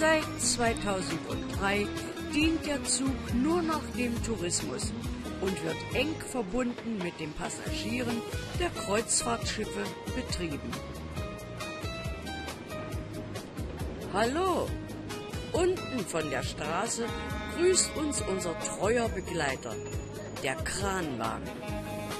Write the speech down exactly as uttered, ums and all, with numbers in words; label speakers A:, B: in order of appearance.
A: Seit zweitausenddrei dient der Zug nur noch dem Tourismus und wird eng verbunden mit den Passagieren der Kreuzfahrtschiffe betrieben. Hallo! Unten von der Straße grüßt uns unser treuer Begleiter, der Kranwagen.